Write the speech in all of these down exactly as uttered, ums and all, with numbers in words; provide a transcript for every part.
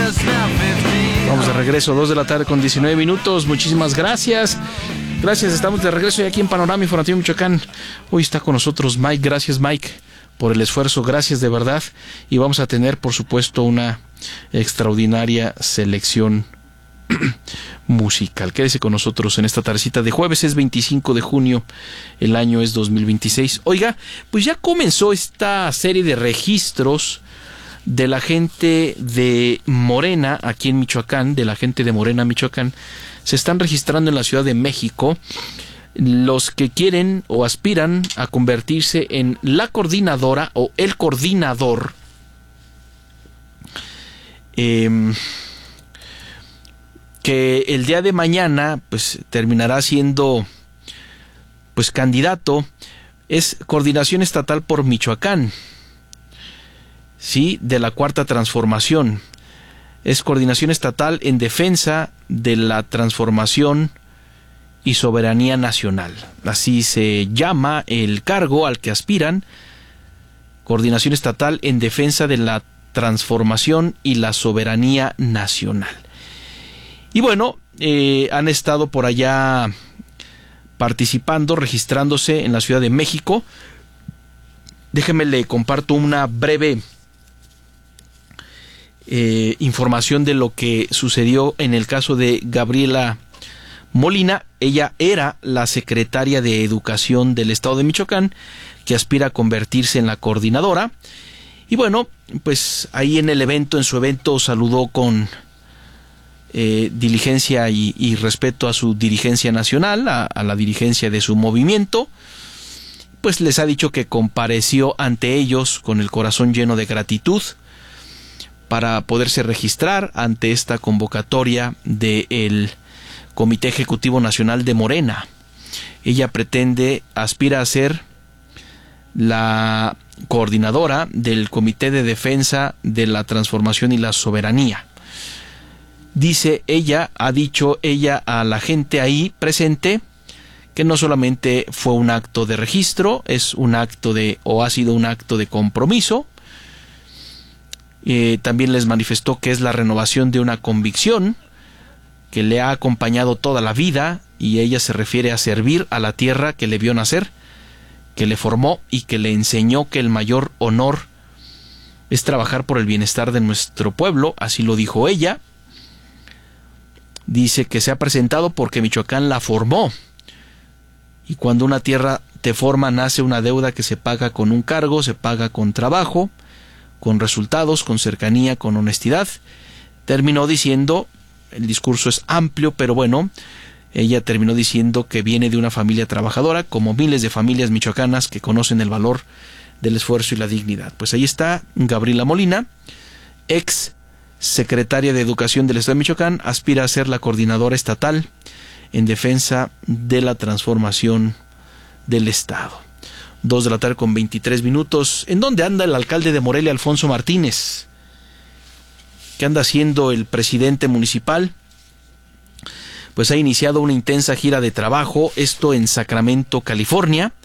Vamos de regreso, dos de la tarde con diecinueve minutos. Muchísimas gracias. Gracias, estamos de regreso ya aquí en Panorama Informativo Michoacán. Hoy está con nosotros Mike. Gracias, Mike, por el esfuerzo. Gracias de verdad. Y vamos a tener, por supuesto, una extraordinaria selección musical. Quédese con nosotros en esta tardecita de jueves. Es veinticinco de junio, el año es dos mil veintiséis. Oiga, pues ya comenzó esta serie de registros de la gente de Morena aquí en Michoacán, de la gente de Morena Michoacán. Se están registrando en la Ciudad de México los que quieren o aspiran a convertirse en la coordinadora o el coordinador eh, que el día de mañana pues terminará siendo pues candidato. Es Coordinación Estatal por Michoacán, sí, de la Cuarta Transformación. Es Coordinación Estatal en Defensa de la Transformación y Soberanía Nacional. Así se llama el cargo al que aspiran. Coordinación Estatal en Defensa de la Transformación y la Soberanía Nacional. Y bueno, eh, han estado por allá participando, registrándose en la Ciudad de México. Déjeme le comparto una breve Eh, información de lo que sucedió en el caso de Gabriela Molina. Ella era la secretaria de Educación del Estado de Michoacán, que aspira a convertirse en la coordinadora. Y bueno, pues ahí en el evento, en su evento, saludó con eh, diligencia y, y respeto a su dirigencia nacional, a, a la dirigencia de su movimiento. Pues les ha dicho que compareció ante ellos con el corazón lleno de gratitud para poderse registrar ante esta convocatoria del Comité Ejecutivo Nacional de Morena. Ella pretende, aspira a ser la coordinadora del Comité de Defensa de la Transformación y la Soberanía. Dice ella, ha dicho ella a la gente ahí presente, que no solamente fue un acto de registro, es un acto de, o ha sido un acto de compromiso. Eh, también les manifestó que es la renovación de una convicción que le ha acompañado toda la vida, y ella se refiere a servir a la tierra que le vio nacer, que le formó y que le enseñó que el mayor honor es trabajar por el bienestar de nuestro pueblo. Así lo dijo ella. Dice que se ha presentado porque Michoacán la formó, y cuando una tierra te forma nace una deuda que se paga con un cargo, se paga con trabajo, con resultados, con cercanía, con honestidad. Terminó diciendo, el discurso es amplio, pero bueno, ella terminó diciendo que viene de una familia trabajadora, como miles de familias michoacanas que conocen el valor del esfuerzo y la dignidad. Pues ahí está Gabriela Molina, ex secretaria de Educación del Estado de Michoacán, aspira a ser la coordinadora estatal en defensa de la transformación del Estado. Dos de la tarde con veintitrés minutos. ¿En dónde anda el alcalde de Morelia, Alfonso Martínez? ¿Qué anda haciendo el presidente municipal? Pues ha iniciado una intensa gira de trabajo, esto en Sacramento, California.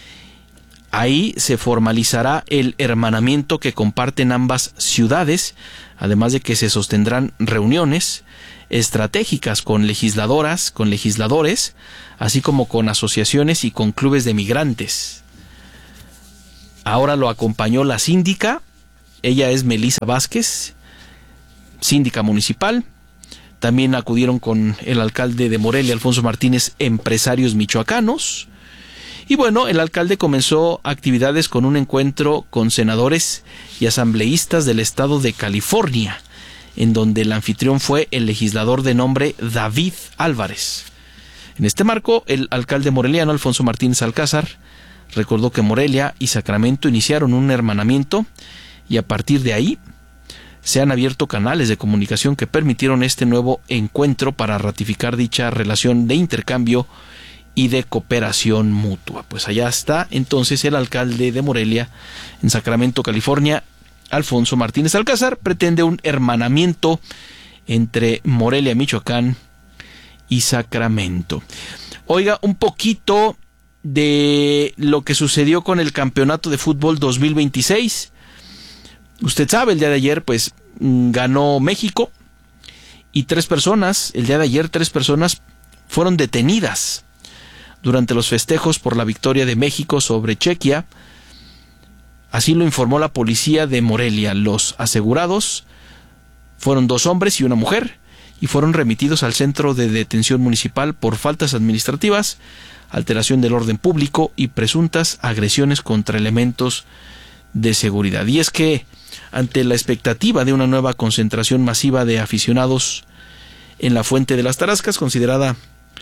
Ahí se formalizará el hermanamiento que comparten ambas ciudades, además de que se sostendrán reuniones estratégicas con legisladoras, con legisladores, así como con asociaciones y con clubes de migrantes. Ahora lo acompañó la síndica, ella es Melisa Vázquez, síndica municipal. También acudieron con el alcalde de Morelia, Alfonso Martínez, empresarios michoacanos. Y bueno, el alcalde comenzó actividades con un encuentro con senadores y asambleístas del estado de California, en donde el anfitrión fue el legislador de nombre David Álvarez. En este marco, el alcalde moreliano, Alfonso Martínez Alcázar, recordó que Morelia y Sacramento iniciaron un hermanamiento, y a partir de ahí se han abierto canales de comunicación que permitieron este nuevo encuentro para ratificar dicha relación de intercambio y de cooperación mutua. Pues allá está entonces el alcalde de Morelia, en Sacramento, California, Alfonso Martínez Alcázar. Pretende un hermanamiento entre Morelia, Michoacán y Sacramento. Oiga, un poquito de lo que sucedió con el campeonato de fútbol dos mil veintiséis. Usted sabe, el día de ayer pues ganó México y tres personas, el día de ayer tres personas fueron detenidas durante los festejos por la victoria de México sobre Chequia. Así lo informó la policía de Morelia. Los asegurados fueron dos hombres y una mujer y fueron remitidos al centro de detención municipal por faltas administrativas, alteración del orden público y presuntas agresiones contra elementos de seguridad. Y es que, ante la expectativa de una nueva concentración masiva de aficionados en la Fuente de las Tarascas, considerada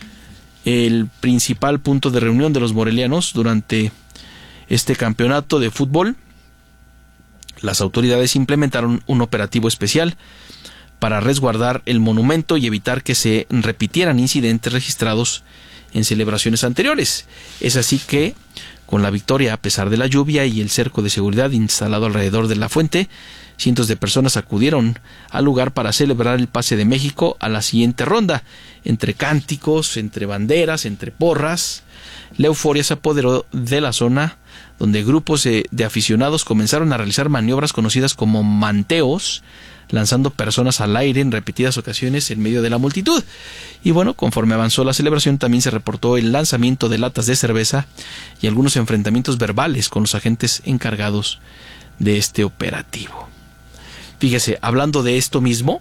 el principal punto de reunión de los morelianos durante este campeonato de fútbol, las autoridades implementaron un operativo especial para resguardar el monumento y evitar que se repitieran incidentes registrados en celebraciones anteriores. Es así que, con la victoria a pesar de la lluvia y el cerco de seguridad instalado alrededor de la fuente, cientos de personas acudieron al lugar para celebrar el pase de México a la siguiente ronda. Entre cánticos, entre banderas, entre porras, la euforia se apoderó de la zona, donde grupos de, de aficionados comenzaron a realizar maniobras conocidas como manteos, lanzando personas al aire en repetidas ocasiones en medio de la multitud. Y bueno, conforme avanzó la celebración, también se reportó el lanzamiento de latas de cerveza y algunos enfrentamientos verbales con los agentes encargados de este operativo. Fíjese, hablando de esto mismo,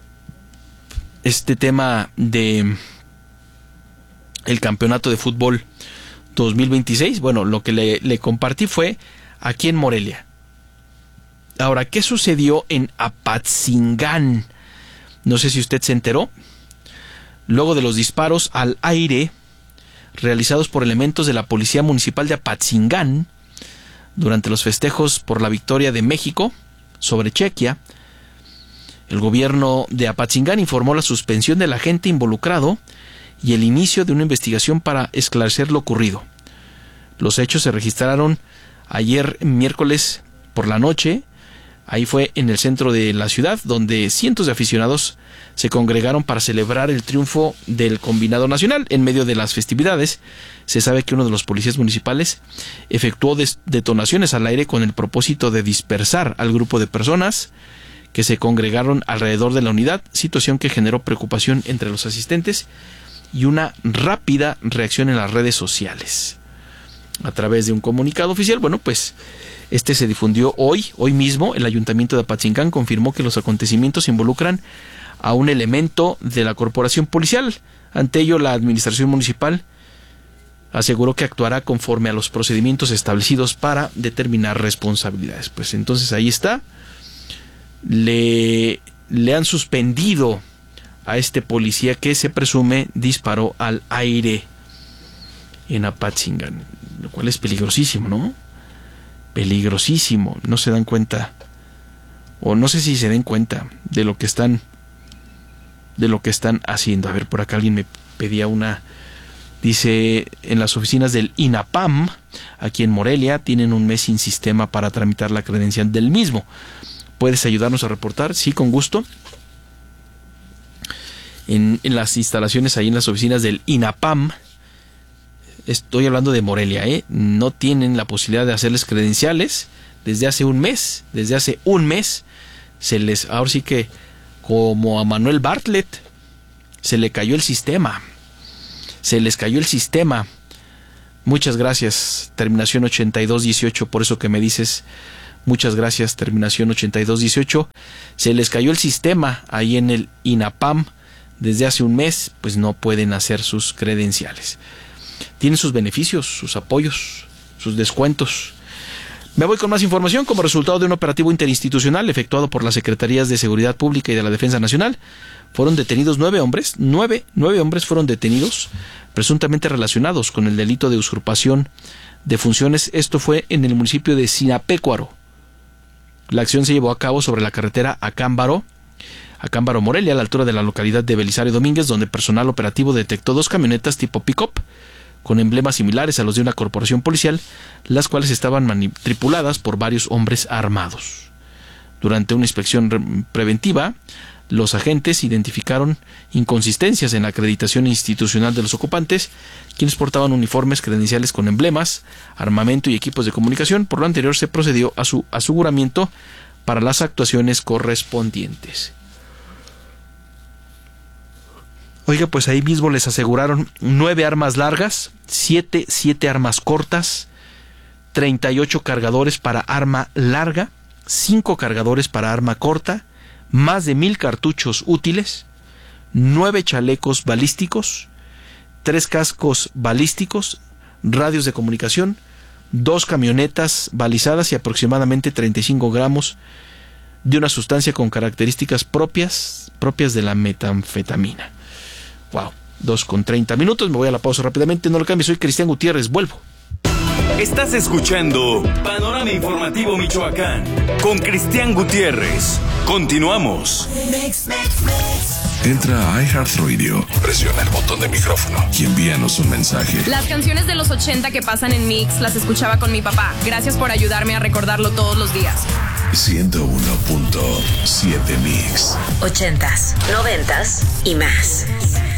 este tema de el campeonato de fútbol dos mil veintiséis, bueno, lo que le, le compartí fue aquí en Morelia. Ahora, ¿qué sucedió en Apatzingán? No sé si usted se enteró. Luego de los disparos al aire realizados por elementos de la Policía Municipal de Apatzingán durante los festejos por la victoria de México sobre Chequia, el gobierno de Apatzingán informó la suspensión del agente involucrado y el inicio de una investigación para esclarecer lo ocurrido. Los hechos se registraron ayer miércoles por la noche. Ahí fue en el centro de la ciudad, donde cientos de aficionados se congregaron para celebrar el triunfo del combinado nacional. En medio de las festividades, se sabe que uno de los policías municipales efectuó des- detonaciones al aire con el propósito de dispersar al grupo de personas que se congregaron alrededor de la unidad, situación que generó preocupación entre los asistentes y una rápida reacción en las redes sociales. A través de un comunicado oficial, bueno, pues este se difundió hoy, hoy mismo. El Ayuntamiento de Apatzingán confirmó que los acontecimientos involucran a un elemento de la corporación policial. Ante ello, la administración municipal aseguró que actuará conforme a los procedimientos establecidos para determinar responsabilidades. Pues entonces ahí está. Le, le han suspendido a este policía que se presume disparó al aire en Apatzingán, lo cual es peligrosísimo, ¿no? Peligrosísimo. No se dan cuenta, o no sé si se den cuenta de lo que están de lo que están haciendo. A ver, por acá alguien me pedía una. Dice, en las oficinas del INAPAM, aquí en Morelia, tienen un mes sin sistema para tramitar la credencial del mismo. ¿Puedes ayudarnos a reportar? Sí, con gusto. En, en las instalaciones, ahí en las oficinas del INAPAM, estoy hablando de Morelia, ¿eh? No tienen la posibilidad de hacerles credenciales desde hace un mes. Desde hace un mes se les, ahora sí que como a Manuel Bartlett, se le cayó el sistema. Se les cayó el sistema. Muchas gracias, terminación ochenta y dos dieciocho, por eso que me dices. Muchas gracias, terminación ochenta y dos dieciocho. Se les cayó el sistema ahí en el INAPAM desde hace un mes, pues no pueden hacer sus credenciales. Tienen sus beneficios, sus apoyos, sus descuentos. Me voy con más información. Como resultado de un operativo interinstitucional efectuado por las Secretarías de Seguridad Pública y de la Defensa Nacional, fueron detenidos nueve hombres, nueve, nueve hombres fueron detenidos, presuntamente relacionados con el delito de usurpación de funciones. Esto fue en el municipio de Sinapecuaro. La acción se llevó a cabo sobre la carretera Acámbaro, Acámbaro Morelia, a la altura de la localidad de Belisario Domínguez, donde personal operativo detectó dos camionetas tipo pick-up con emblemas similares a los de una corporación policial, las cuales estaban tripuladas por varios hombres armados. Durante una inspección preventiva, los agentes identificaron inconsistencias en la acreditación institucional de los ocupantes, quienes portaban uniformes, credenciales con emblemas, armamento y equipos de comunicación. Por lo anterior, se procedió a su aseguramiento para las actuaciones correspondientes. Oiga, pues ahí mismo les aseguraron nueve armas largas, siete, siete armas cortas, treinta y ocho cargadores para arma larga, cinco cargadores para arma corta, más de mil cartuchos útiles, nueve chalecos balísticos, tres cascos balísticos, radios de comunicación, dos camionetas balizadas y aproximadamente treinta y cinco gramos de una sustancia con características propias, propias de la metanfetamina. Wow, dos con treinta minutos, me voy a la pausa rápidamente, no lo cambies, soy Cristian Gutiérrez, vuelvo. Estás escuchando Panorama Informativo Michoacán con Cristian Gutiérrez. Continuamos. Entra a iHeartRadio, presiona el botón de micrófono y envíanos un mensaje. Las canciones de los ochenta que pasan en Mix las escuchaba con mi papá. Gracias por ayudarme a recordarlo todos los días. ciento uno punto siete Mix. Ochentas, noventas y más.